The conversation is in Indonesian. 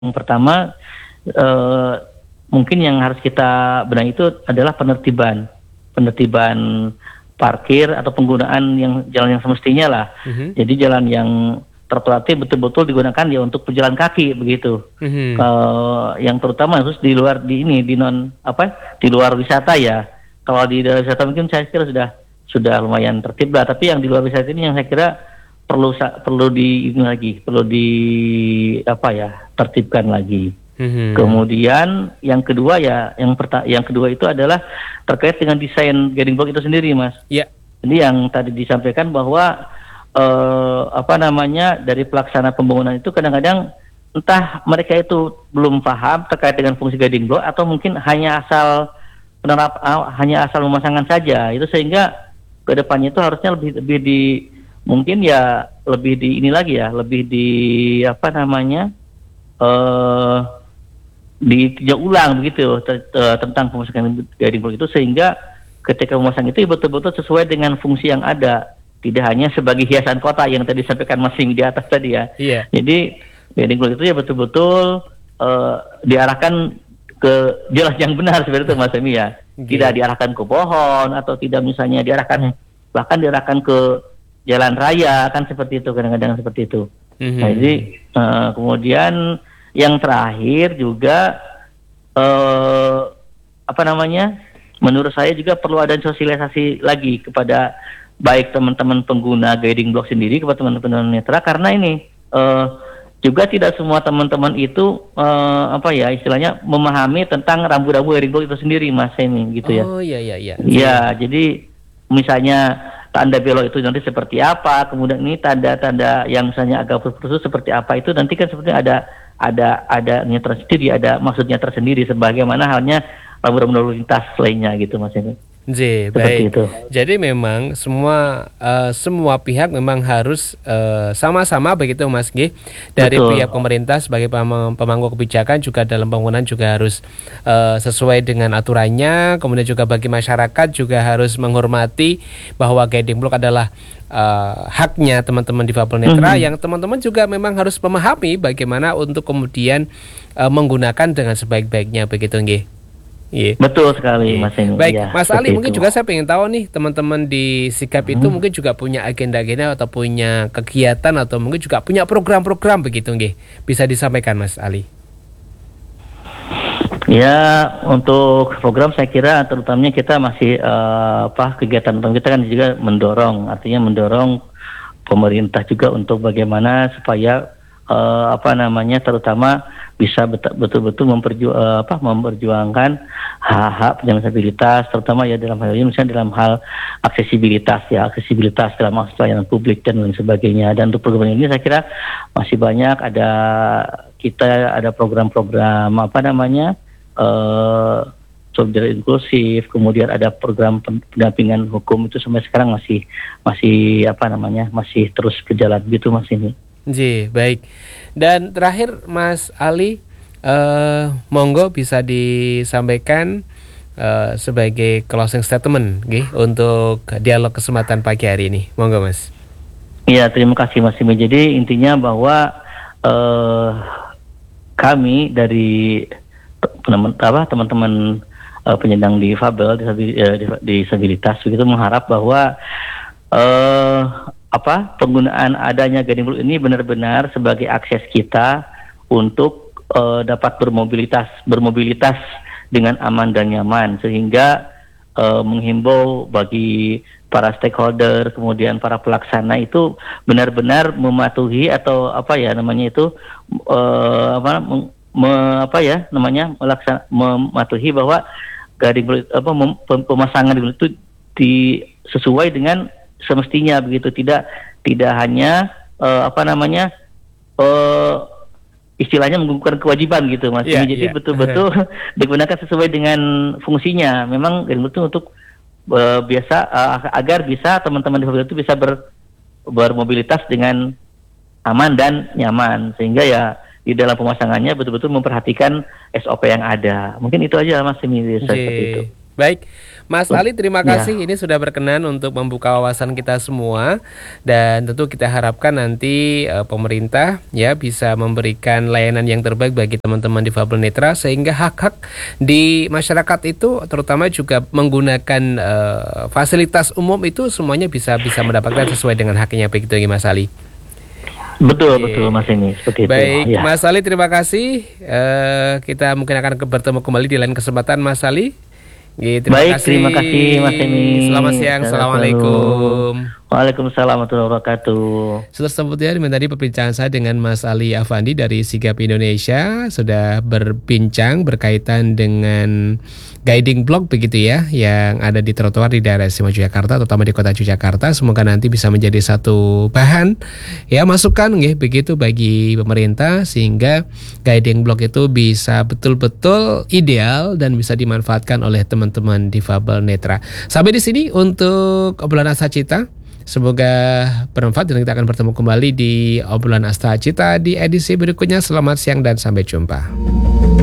pertama, eh, mungkin yang harus kita benahi itu adalah penertiban parkir atau penggunaan yang jalan yang semestinya lah. Jadi jalan yang tertib betul-betul digunakan ya untuk pejalan kaki begitu. Yang terutama khusus di luar di luar wisata ya. Kalau di daerah wisata mungkin saya kira sudah lumayan tertib lah. Tapi yang di luar wisata ini yang saya kira tertibkan lagi. Kemudian yang kedua ya, yang kedua itu adalah terkait dengan desain guiding block itu sendiri, Mas. Iya. Jadi yang tadi disampaikan bahwa dari pelaksana pembangunan itu kadang-kadang entah mereka itu belum paham terkait dengan fungsi guiding block atau mungkin hanya asal memasangkan saja. Itu sehingga ke depannya itu harusnya lebih ditinjau ulang begitu tentang pemasangan guiding block itu, sehingga ketika memasang itu betul-betul sesuai dengan fungsi yang ada, tidak hanya sebagai hiasan kota yang tadi disampaikan Mas Simi di atas tadi ya. Iya. Jadi guiding block itu ya betul-betul diarahkan ke jalan yang benar seperti itu Mas Simi ya. Tidak diarahkan ke pohon atau tidak misalnya diarahkan ke jalan raya, kan seperti itu, kadang-kadang seperti itu. Nah, jadi kemudian yang terakhir juga menurut saya juga perlu ada sosialisasi lagi kepada baik teman-teman pengguna guiding block sendiri, kepada teman-teman netra, karena ini juga tidak semua teman-teman itu istilahnya memahami tentang rambu-rambu guiding block itu sendiri, Mas Semi, gitu ya. Oh iya. Ya, jadi misalnya tanda belok itu nanti seperti apa, kemudian ini tanda-tanda yang misalnya agak khusus seperti apa, itu nanti kan sebenarnya ada netra sendiri, ada maksudnya tersendiri, sebagaimana halnya rambu-rambu lalu lintas lainnya gitu, Mas Semi. Baik. Itu. Jadi memang semua pihak memang harus sama-sama begitu Mas G. Dari Betul. Pihak pemerintah sebagai pemangku kebijakan juga dalam bangunan juga harus sesuai dengan aturannya. Kemudian juga bagi masyarakat juga harus menghormati bahwa guiding block adalah haknya teman-teman difabel netra, yang teman-teman juga memang harus memahami bagaimana untuk kemudian menggunakan dengan sebaik-baiknya begitu G. Iya. Betul sekali Mas Eni. Baik, ya, Mas Ali, mungkin itu. juga saya pengen tahu nih, teman-teman di Sigap itu mungkin juga punya agenda-agenda atau punya kegiatan atau mungkin juga punya program-program begitu nggih. Bisa disampaikan Mas Ali. Ya, untuk program saya kira terutamanya kita masih kegiatan kita kan juga mendorong pemerintah juga untuk bagaimana supaya terutama bisa betul-betul memperjuangkan hak-hak penyandang disabilitas, terutama ya dalam hal ini misalnya dalam hal aksesibilitas dalam akses pelayanan publik dan lain sebagainya. Dan untuk program ini saya kira masih banyak, ada program-program solidarity inklusif, kemudian ada program pendampingan hukum, itu sampai sekarang masih terus berjalan gitu Mas ini. Baik. Dan terakhir Mas Ali, monggo bisa disampaikan sebagai closing statement untuk dialog kesempatan pagi hari ini. Monggo Mas. Iya, terima kasih Mas Simi. Jadi intinya bahwa kami dari teman-teman penyandang difabel disabilitas begitu mengharap bahwa penggunaan adanya guiding block ini benar-benar sebagai akses kita untuk dapat bermobilitas dengan aman dan nyaman, sehingga menghimbau bagi para stakeholder, kemudian para pelaksana itu benar-benar mematuhi atau mematuhi bahwa guiding block pemasangan guiding block itu sesuai dengan semestinya begitu, tidak hanya istilahnya menggugurkan kewajiban gitu Mas. Jadi betul-betul digunakan sesuai dengan fungsinya. Memang itu untuk agar bisa teman-teman difabel itu bisa bermobilitas dengan aman dan nyaman, sehingga ya di dalam pemasangannya betul-betul memperhatikan SOP yang ada. Mungkin itu aja Mas seperti itu. Baik, Mas Ali, terima Ya. kasih ini sudah berkenan untuk membuka wawasan kita semua, dan tentu kita harapkan nanti pemerintah ya bisa memberikan layanan yang terbaik bagi teman-teman difabel netra sehingga hak-hak di masyarakat itu terutama juga menggunakan fasilitas umum itu semuanya bisa mendapatkan sesuai dengan haknya, begitu ya Mas Ali. Betul, Oke. betul Mas ini, seperti Baik, itu. Ya. Mas Ali, terima kasih. Kita mungkin akan bertemu kembali di lain kesempatan, Mas Ali. Baik, terima kasih Mas Emi. Selamat siang, Sehat Assalamualaikum. selalu. Waalaikumsalam warahmatullahi wabarakatuh. Sudah tersebut ya, tadi perbincangan saya dengan Mas Ali Afandi dari Sigap Indonesia, sudah berbincang berkaitan dengan guiding block begitu ya, yang ada di trotoar di daerah istimewa Yogyakarta, terutama di kota Yogyakarta. Semoga nanti bisa menjadi satu bahan ya, masukan nggih begitu bagi pemerintah sehingga guiding block itu bisa betul-betul ideal dan bisa dimanfaatkan oleh teman-teman difabel netra. Sampai di sini untuk obrolan Asa Cita. Semoga bermanfaat dan kita akan bertemu kembali di obrolan Asta Cita di edisi berikutnya. Selamat siang dan sampai jumpa.